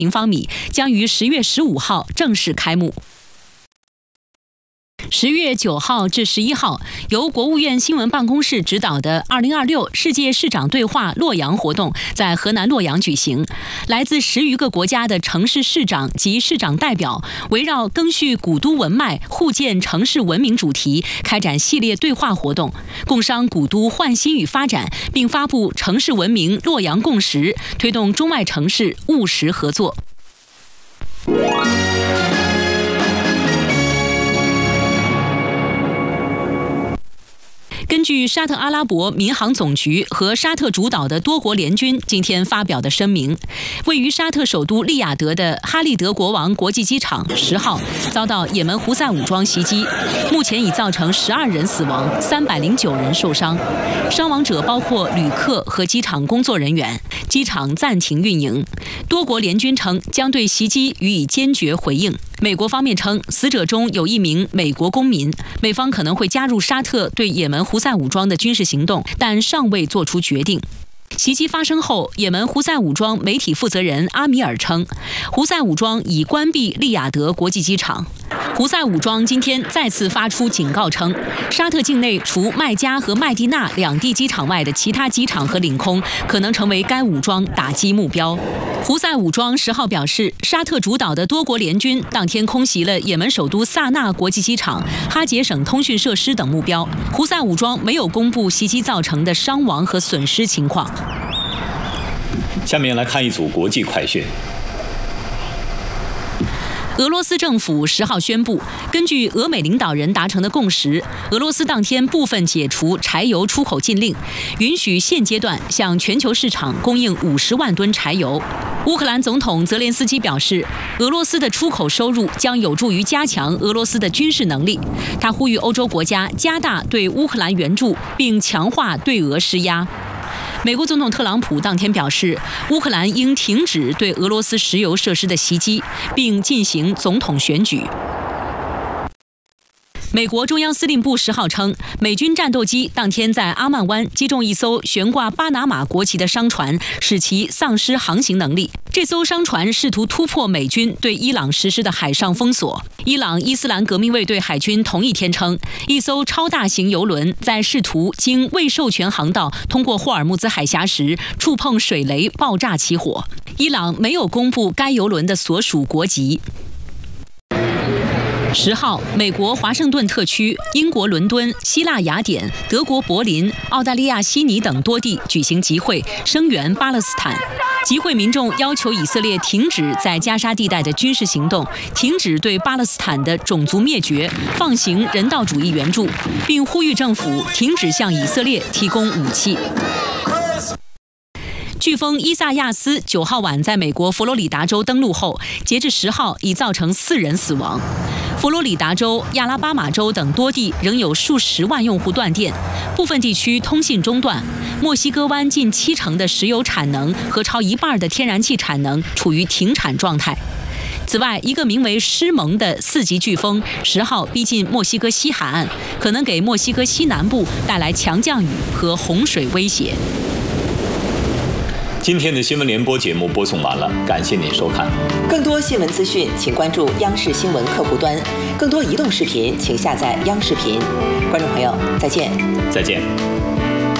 平方米，将于10月15号正式开幕。10月9号至11号，由国务院新闻办公室指导的2026世界市长对话洛阳活动在河南洛阳举行。来自10余个国家的城市市长及市长代表，围绕赓续古都文脉、互建城市文明主题，开展系列对话活动，共商古都焕新与发展，并发布城市文明洛阳共识，推动中外城市务实合作。根据沙特阿拉伯民航总局和沙特主导的多国联军今天发表的声明，位于沙特首都利雅得的哈利德国王国际机场10号遭到也门胡塞武装袭击，目前已造成12人死亡，309人受伤，伤亡者包括旅客和机场工作人员，机场暂停运营。多国联军称将对袭击予以坚决回应。美国方面称，死者中有1名美国公民，美方可能会加入沙特对也门胡塞武装的军事行动，但尚未做出决定。袭击发生后，也门胡塞武装媒体负责人阿米尔称，胡塞武装已关闭利雅得国际机场。胡塞武装今天再次发出警告称，沙特境内除麦加和麦地那2地机场外的其他机场和领空可能成为该武装打击目标。胡塞武装10号表示，沙特主导的多国联军当天空袭了也门首都萨那国际机场、哈杰省通讯设施等目标。胡塞武装没有公布袭击造成的伤亡和损失情况。 下面来看一组国际快讯。 俄罗斯政府10号宣布，根据俄美领导人达成的共识，俄罗斯当天部分解除柴油出口禁令，允许现阶段向全球市场供应50万吨柴油。乌克兰总统泽连斯基表示，俄罗斯的出口收入将有助于加强俄罗斯的军事能力。他呼吁欧洲国家加大对乌克兰援助，并强化对俄施压。美国总统特朗普当天表示，乌克兰应停止对俄罗斯石油设施的袭击，并进行总统选举。美国中央司令部10号称，美军战斗机当天在阿曼湾击中一艘悬挂巴拿马国旗的商船，使其丧失航行能力。这艘商船试图突破美军对伊朗实施的海上封锁。伊朗伊斯兰革命卫队海军同一天称，一艘超大型油轮在试图经未授权航道通过霍尔木兹海峡时，触碰水雷爆炸起火。伊朗没有公布该油轮的所属国籍。10号，美国华盛顿特区、英国伦敦、希腊雅典、德国柏林、澳大利亚悉尼等多地举行集会，声援巴勒斯坦。集会民众要求以色列停止在加沙地带的军事行动，停止对巴勒斯坦的种族灭绝，放行人道主义援助，并呼吁政府停止向以色列提供武器。飓风伊萨亚斯9号晚在美国佛罗里达州登陆后，截至10号已造成4人死亡。佛罗里达州、亚拉巴马州等多地仍有数十万用户断电，部分地区通信中断。墨西哥湾近70%的石油产能和超1半的天然气产能处于停产状态。此外，一个名为施蒙的4级飓风10号逼近墨西哥西海岸，可能给墨西哥西南部带来强降雨和洪水威胁。 今天的新闻联播节目播送完了，感谢您收看。 更多新闻资讯，请关注央视新闻客户端；更多移动视频，请下载央视频。观众朋友，再见。 再见。